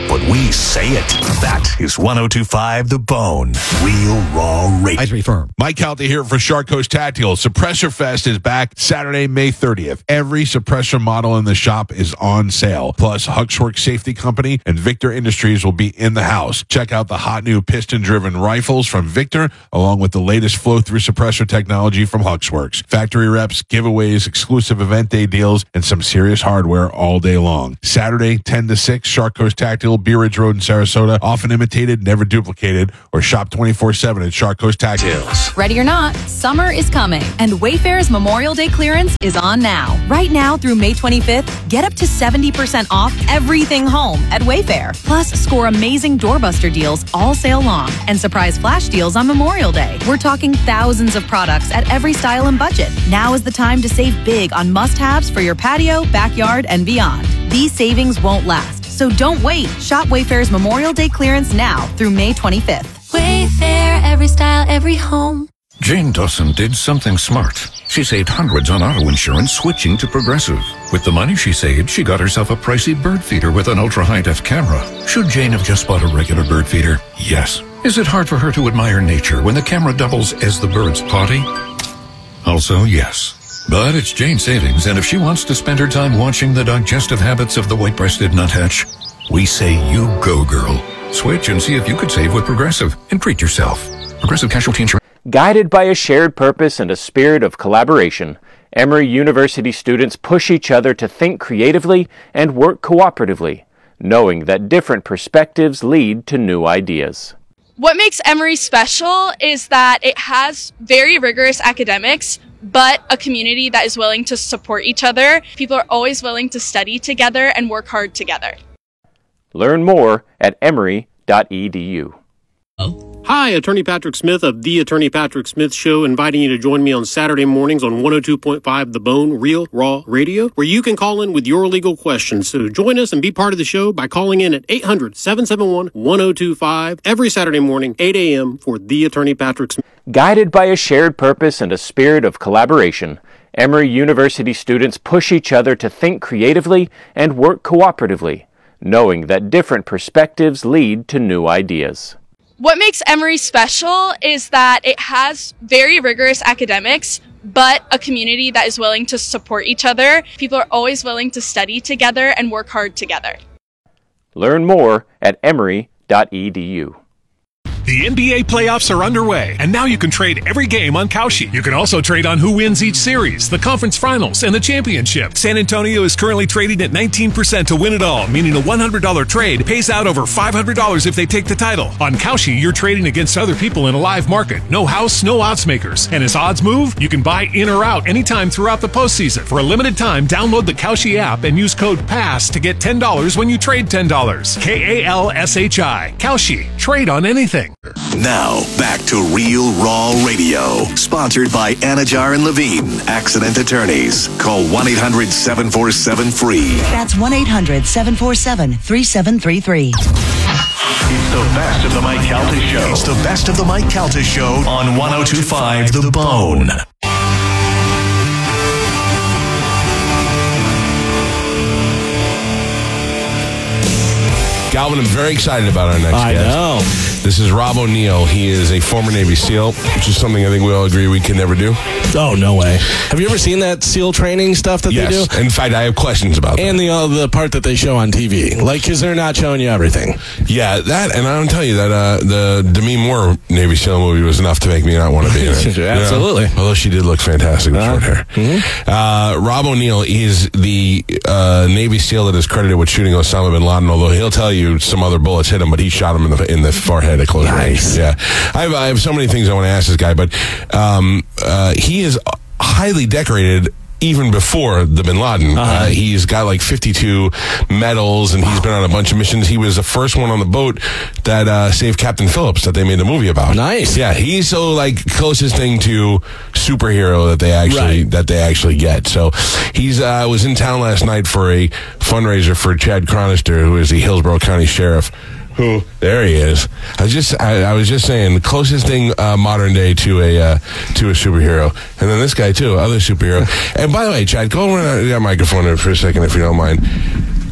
but we say it. That is 102.5 The Bone. Real Raw Radio. Mike Calta here for Shark Coast Tactical. Suppressor Fest is back Saturday, May 30th. Every suppressor model in the shop is on sale. Plus, Huxworks Safety Company and Victor Industries will be in the house. Check out the hot new piston-driven rifles from Victor, along with the latest flow-through suppressor technology from Huxworks. Factory reps, giveaways, exclusive event day deals, and some serious hardware all day long. Saturday, 10 to 6, Shark Coast Tactical, Bee Ridge Road in Sarasota. Often imitated, never duplicated. Or shop 24/7 at Shark Coast Tactical. Ready or not, summer is coming, and Wayfair's Memorial Day clearance is on now. Right now through May 25th, get up to 70% off everything home at Wayfair. Plus, score amazing doorbuster deals all sale long and surprise flash deals on Memorial Day. We're talking thousands of products at every style and budget. Now is the time to save big on must-haves for your patio, backyard, and beyond. These savings won't last, so don't wait. Shop Wayfair's Memorial Day clearance now through May 25th. Wayfair, every style, every home. Jane Dawson did something smart. She saved hundreds on auto insurance switching to Progressive. With the money she saved, she got herself a pricey bird feeder with an ultra-high-def camera. Should Jane have just bought a regular bird feeder? Yes. Is it hard for her to admire nature when the camera doubles as the bird's potty? Also, yes. But it's Jane's savings, and if she wants to spend her time watching the digestive habits of the white-breasted nuthatch, we say you go, girl. Switch and see if you could save with Progressive and treat yourself. Progressive Casualty Insurance. Guided by a shared purpose and a spirit of collaboration, Emory University students push each other to think creatively and work cooperatively, knowing that different perspectives lead to new ideas. What makes Emory special is that it has very rigorous academics, but a community that is willing to support each other. People are always willing to study together and work hard together. Learn more at emory.edu. Hi, Attorney Patrick Smith of The Attorney Patrick Smith Show, inviting you to join me on Saturday mornings on 102.5 The Bone, Real Raw Radio, where you can call in with your legal questions. So join us and be part of the show by calling in at 800-771-1025 every Saturday morning, 8 a.m. for The Attorney Patrick Smith. Guided by a shared purpose and a spirit of collaboration, Emory University students push each other to think creatively and work cooperatively, knowing that different perspectives lead to new ideas. What makes Emory special is that it has very rigorous academics, but a community that is willing to support each other. People are always willing to study together and work hard together. Learn more at emory.edu. The NBA playoffs are underway, and now you can trade every game on Kalshi. You can also trade on who wins each series, the conference finals, and the championship. San Antonio is currently trading at 19% to win it all, meaning a $100 trade pays out over $500 if they take the title. On Kalshi, you're trading against other people in a live market. No house, no odds makers. And as odds move, you can buy in or out anytime throughout the postseason. For a limited time, download the Kalshi app and use code PASS to get $10 when you trade $10. Kalshi. Kalshi. Trade on anything. Now, back to Real Raw Radio. Sponsored by Anajar and Levine, Accident Attorneys. Call 1-800-747-FREE. That's 1-800-747-3733. It's the best of the Mike Calta Show. It's the best of the Mike Calta Show on 102.5 The Bone. Galvin, I'm very excited about our next guest. I know. This is Rob O'Neill. He is a former Navy SEAL, which is something I think we all agree we can never do. Oh, no way. Have you ever seen that SEAL training stuff that they do? Yes. In fact, I have questions about that. And the part that they show on TV. Like, because they're not showing you everything. Yeah, that, and I don't tell you that the Demi Moore Navy SEAL movie was enough to make me not want to be in it. Absolutely. You know? Although she did look fantastic with short hair. Mm-hmm. Rob O'Neill is the Navy SEAL that is credited with shooting Osama bin Laden, although he'll tell you some other bullets hit him, but he shot him in the forehead at close range. Yeah, I have so many things I want to ask this guy, but he is highly decorated even before the bin Laden. He's got like 52 medals, and he's been on a bunch of missions. He was the first one on the boat that saved Captain Phillips that they made the movie about. Nice. Yeah, he's so like closest thing to superhero that they actually get. So he's was in town last night for a fundraiser for Chad Chronister, who is the Hillsborough County Sheriff. Who? There he is. I was just saying the closest thing modern day to a superhero, and then this guy too, other superhero. And by the way, Chad, go around that microphone for a second if you don't mind.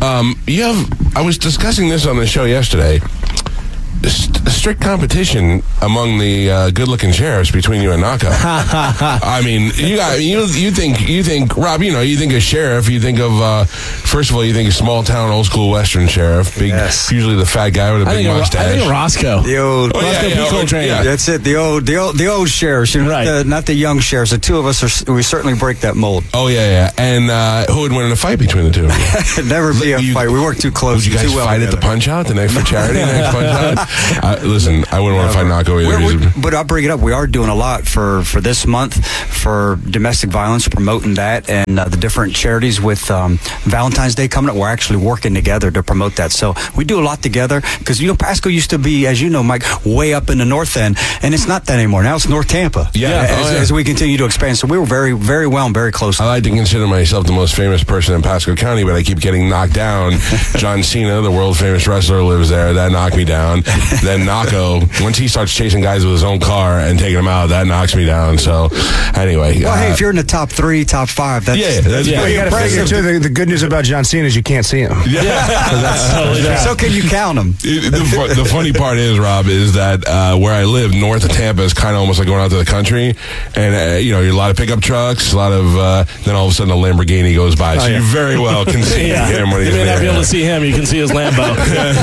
I was discussing this on the show yesterday. Strict competition among the good-looking sheriffs between you and Naco. I mean, you think Rob, you think of sheriff, you think of first of all, you think of small-town, old-school Western sheriff, usually the fat guy with a big mustache. I think Roscoe. The old Roscoe trainer. Yeah. That's it. The old sheriffs, right? Not the young sheriffs. The two of us we certainly break that mold. Oh yeah. And who would win in a fight between the two of you? Never be a fight. We work too close. Would you guys fight at the Punch-Out the next for charity? Next Punch-Out? Listen, I wouldn't want to fight Naco either. But I'll bring it up. We are doing a lot for this month for domestic violence, promoting that, and the different charities with Valentine's Day coming up. We're actually working together to promote that. So we do a lot together because, Pasco used to be, as you know, Mike, way up in the north end, and it's not that anymore. Now it's North Tampa. As we continue to expand. So we were very, very well and very close. I like to consider myself the most famous person in Pasco County, but I keep getting knocked down. John Cena, the world-famous wrestler, lives there. That knocked me down. Then Naco, once he starts chasing guys with his own car and taking them out, that knocks me down. So, anyway. Well, hey, if you're in the top 3, top 5, that's you got to figure, too, the good news about John Cena is you can't see him. So can you count them? The funny part is, Rob, is that where I live, north of Tampa, is kind of almost like going out to the country. And, a lot of pickup trucks, a lot of, then all of a sudden a Lamborghini goes by. So you very well can see him when he's there. You may not there. be able to see him. You can see his Lambo.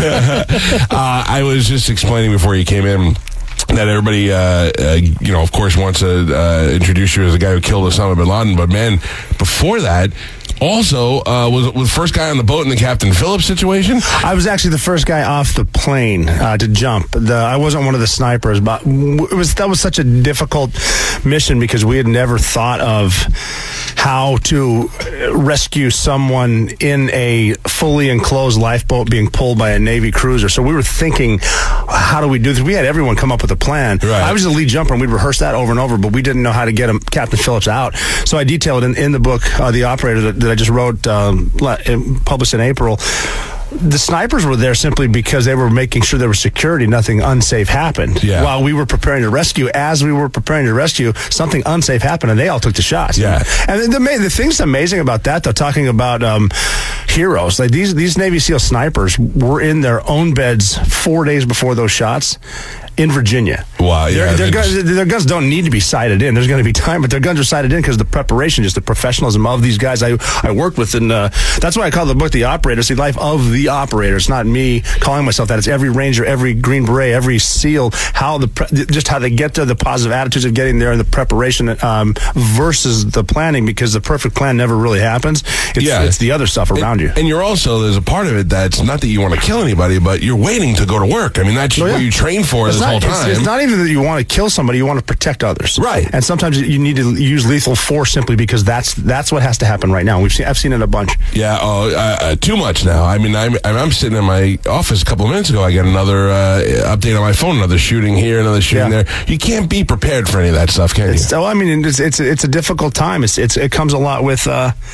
I was just explaining before you came in that everybody, of course, wants to introduce you as the guy who killed Osama bin Laden. But, man, before that, also was the first guy on the boat in the Captain Phillips situation. I was actually the first guy off the plane to jump. I wasn't one of the snipers, but that was such a difficult mission because we had never thought of how to rescue someone in a fully enclosed lifeboat being pulled by a Navy cruiser. So we were thinking, how do we do this? We had everyone come up with a plan. Right. I was the lead jumper, and we'd rehearse that over and over, but we didn't know how to get Captain Phillips out. So I detailed in the book, The Operator, that I just wrote, published in April. The snipers were there simply because they were making sure there was security, nothing unsafe happened. Yeah. While we were preparing to rescue, something unsafe happened, and they all took the shots. Yeah. And the thing that's amazing about that, though, talking about heroes, like these Navy SEAL snipers were in their own beds 4 days before those shots in Virginia. Wow, yeah. Their guns don't need to be sighted in. There's going to be time, but their guns are sighted in because the preparation, just the professionalism of these guys I worked with. And that's why I call the book The Operator. It's the life of the operator. It's not me calling myself that. It's every Ranger, every Green Beret, every SEAL, how they get there, the positive attitudes of getting there, and the preparation versus the planning, because the perfect plan never really happens. It's the other stuff around you. And you're also, there's a part of it that's not that you want to kill anybody, but you're waiting to go to work. I mean, that's what you train for this whole time. It's not even that you want to kill somebody, you want to protect others. Right. And sometimes you need to use lethal force simply because that's what has to happen right now. I've seen it a bunch. Yeah, too much now. I mean, I'm sitting in my office a couple of minutes ago. I get another update on my phone, another shooting here, another shooting there. You can't be prepared for any of that stuff, can you? It's a difficult time. It comes a lot with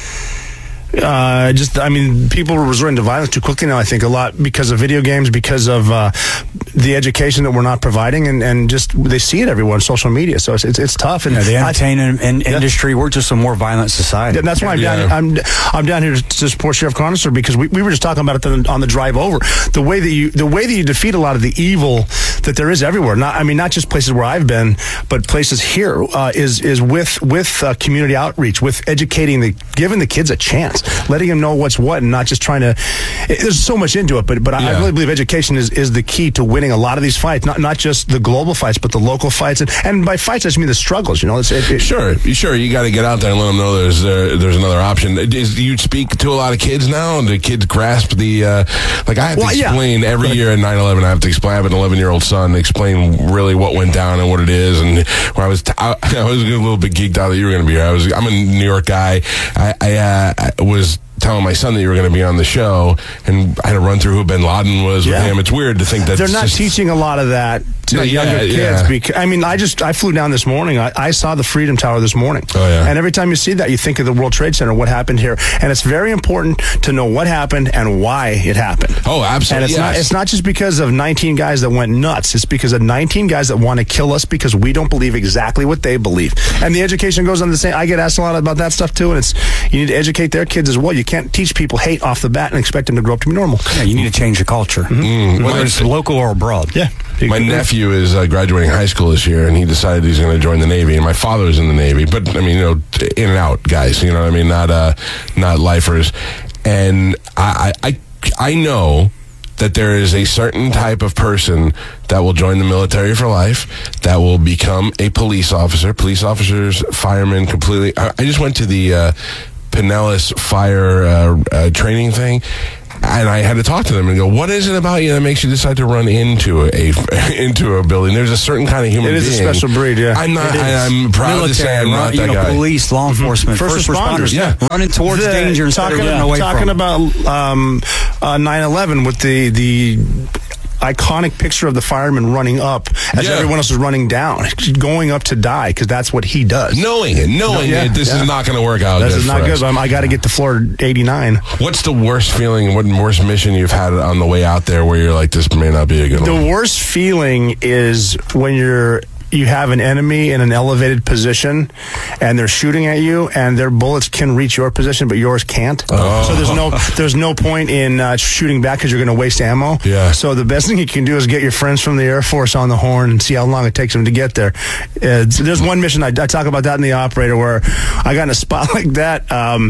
people are resorting to violence too quickly now, I think, a lot because of video games, because of the education that we're not providing, and just they see it everywhere on social media. So it's tough. And the entertainment industry, we're just a more violent society. That's why I'm down here to support Sheriff Cronister, because we were just talking about it on the drive over. The way that you defeat a lot of the evil that there is everywhere. Not just places where I've been, but places here is with community outreach, with educating, giving the kids a chance. Letting them know what's what, and not just trying to. There's so much into it, but I really believe education is the key to winning a lot of these fights. Not just the global fights, but the local fights, and by fights I just mean the struggles. Sure. You got to get out there and let them know there's another option. Do you speak to a lot of kids now? And the kids grasp the I have to explain every year at 9/11. I have to explain. I have an 11-year-old son. Explain really what went down and what it is. And when I was a little bit geeked out that you were going to be here. I'm a New York guy. I was telling my son that you were going to be on the show, and I had to run through who bin Laden was with him. It's weird to think that they're not teaching a lot of that to younger kids. I mean, I flew down this morning. I saw the Freedom Tower this morning. Oh, yeah. And every time you see that, you think of the World Trade Center, what happened here. And it's very important to know what happened and why it happened. Oh, absolutely. And it's not just because of 19 guys that went nuts. It's because of 19 guys that want to kill us because we don't believe exactly what they believe. And the education goes on the same. I get asked a lot about that stuff too, and you need to educate their kids as well. You can't teach people hate off the bat and expect them to grow up to be normal. Yeah, you need to change the culture, whether it's local or abroad. Yeah. My nephew is graduating high school this year, and he decided he's going to join the Navy. And my father was in the Navy, but I mean, in and out guys. You know what I mean? Not lifers. And I know that there is a certain type of person that will join the military for life, that will become a police officer. Police officers, firemen, completely. I just went to the Pinellas fire training thing, and I had to talk to them and go, what is it about you that makes you decide to run into a building? There's a certain kind of human being. It is a special breed, yeah. I'm proud to say I'm not that guy. Police, law enforcement, first responders, running towards danger instead of running away from. Talking about 9/11 with the iconic picture of the fireman running up as everyone else is running down, going up to die because that's what he does. Knowing this is not going to work out. This is not good. I got to get to floor 89. What's the worst feeling? What worst mission you've had on the way out there where you're like, this may not be a good one? The worst feeling is when you have an enemy in an elevated position and they're shooting at you and their bullets can reach your position but yours can't. So there's no point in shooting back because you're going to waste ammo. Yeah. So the best thing you can do is get your friends from the Air Force on the horn and see how long it takes them to get there. There's one mission I talk about that in the operator where I got in a spot like that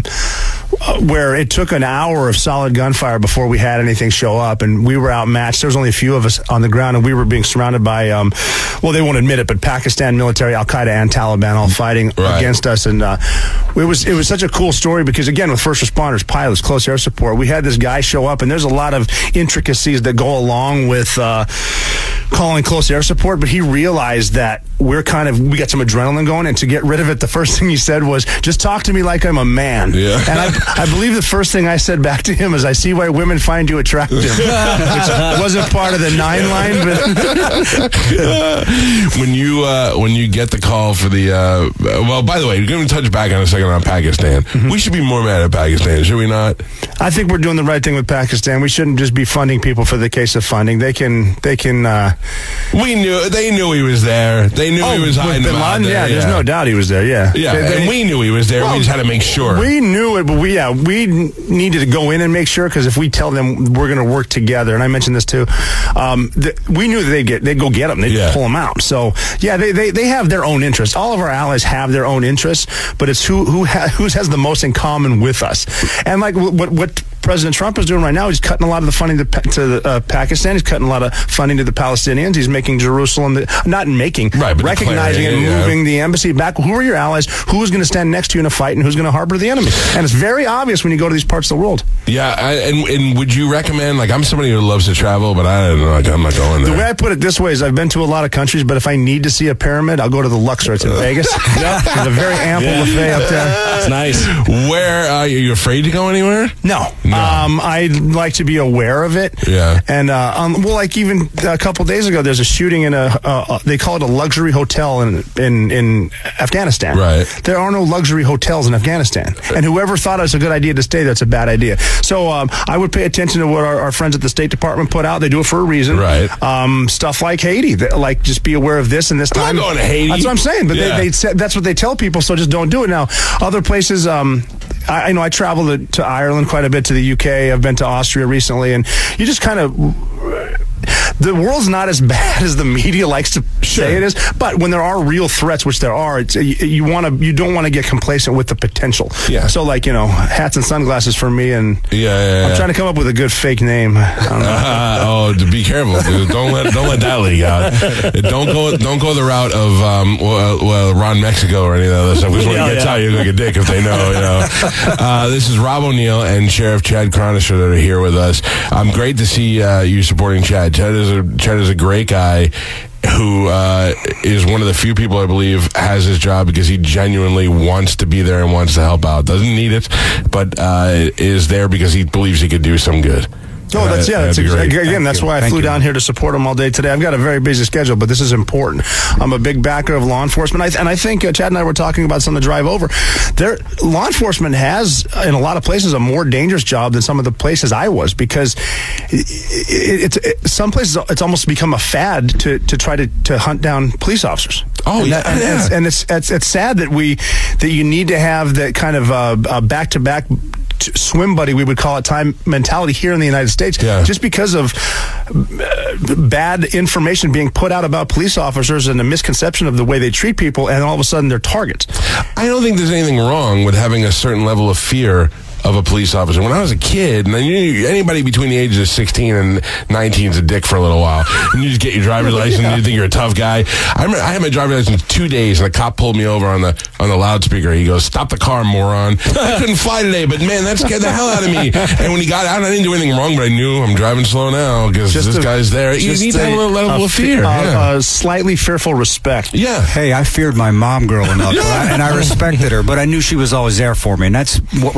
where it took an hour of solid gunfire before we had anything show up, and we were outmatched. There was only a few of us on the ground, and we were being surrounded by, they won't admit it, but Pakistan military, Al-Qaeda and Taliban all fighting against us. And it was such a cool story because, again, with first responders, pilots, close air support, we had this guy show up, and there's a lot of intricacies that go along with calling close air support, but he realized that we got some adrenaline going, and to get rid of it, the first thing he said was, just talk to me like I'm a man. Yeah. And I believe the first thing I said back to him is, I see why women find you attractive. Which wasn't part of the 9 line, but when you get the call for the by the way, we're going to touch back on a second on Pakistan. Mm-hmm. We should be more mad at Pakistan, should we not? I think we're doing the right thing with Pakistan. We shouldn't just be funding people for the case of funding. They can they knew he was there. They knew he was hiding Bin Laden, there. Yeah, there's no doubt he was there. Yeah, and we knew he was there. We just had to make sure. We knew it, but we needed to go in and make sure, because if we tell them we're going to work together, and I mentioned this too, we knew that they'd go get them. They'd pull them out. So they have their own interests. All of our allies have their own interests, but it's who has the most in common with us. And like what President Trump is doing right now, he's cutting a lot of the funding to Pakistan. He's cutting a lot of funding to the Palestinians. He's making Jerusalem, recognizing and moving the embassy back. Who are your allies? Who's going to stand next to you in a fight, and who's going to harbor the enemy? And it's very obvious when you go to these parts of the world. Yeah, and would you recommend, like, I'm somebody who loves to travel, but I don't know, like, I'm not going there. The way I put it this way is, I've been to a lot of countries, but if I need to see a pyramid, I'll go to the Luxor. It's in Vegas. There's a very ample buffet up there. It's nice. Where are you afraid to go anywhere? No. I'd like to be aware of it. Yeah. And like even a couple days ago, there's a shooting in they call it a luxury hotel in Afghanistan. Right. There are no luxury hotels in Afghanistan, and whoever thought it was a good idea to stay there, it's a bad idea. So I would pay attention to what our friends at the State Department put out. They do it for a reason. Right. Stuff like Haiti, like just be aware of this and this time. I'm not going to Haiti. That's what I'm saying. But they said that's what they tell people. So just don't do it. Now, other places. I know I travel to Ireland quite a bit, to the UK. I've been to Austria recently, and you just kind of... The world's not as bad as the media likes to say it is, but when there are real threats, which there are, you don't want to get complacent with the potential. Yeah. So, like, hats and sunglasses for me, and I'm trying to come up with a good fake name. I don't know. Be careful, dude. Don't let that leak out. Don't go the route of Ron Mexico or any of that other stuff. Because when it gets out, you're like a dick if they know. This is Rob O'Neill and Sheriff Chad Chronister that are here with us. Great to see you supporting Chad. Chad is a great guy who is one of the few people I believe has his job because he genuinely wants to be there and wants to help out. Doesn't need it, but is there because he believes he could do some good. Oh, that's again. That's why I Thank flew you. down here to support them all day today. I've got a very busy schedule, but this is important. I'm a big backer of law enforcement, and I think Chad and I were talking about this on the drive over. Law enforcement has, in a lot of places, a more dangerous job than some of the places I was, because some places it's almost become a fad to try to hunt down police officers. Oh, and it's sad that you need to have that kind of back-to-back swim buddy, we would call it, time mentality here in the United States, just because of bad information being put out about police officers and a misconception of the way they treat people, and all of a sudden they're targets. I don't think there's anything wrong with having a certain level of fear of a police officer. When I was a kid, and anybody between the ages of 16 and 19 is a dick for a little while, and you just get your driver's license and you think you're a tough guy. I remember I had my driver's license 2 days, and the cop pulled me over on the loudspeaker. He goes, "Stop the car, moron." I couldn't fly today, but man, that scared the hell out of me. And when he got out, I didn't do anything wrong, but I knew I'm driving slow now because this guy's there. You need to have a little level of fear. Slightly fearful respect. Yeah. Hey, I feared my mom growing up, and I respected her, but I knew she was always there for me, and that's what